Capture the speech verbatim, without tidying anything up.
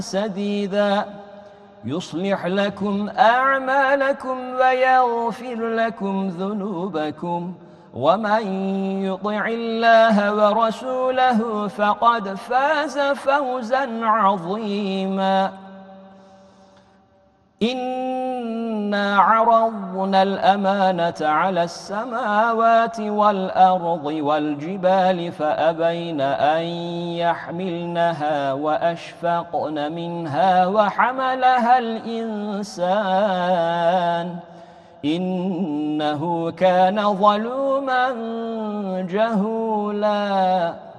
سديدا يصلح لكم أعمالكم ويغفر لكم ذنوبكم ومن يطع الله ورسوله فقد فاز فوزا عظيما إنا عرضنا الأمانة على السماوات والأرض والجبال فأبين أن يحملنها وأشفقن منها وحملها الإنسان إنه كان ظلوما جهولا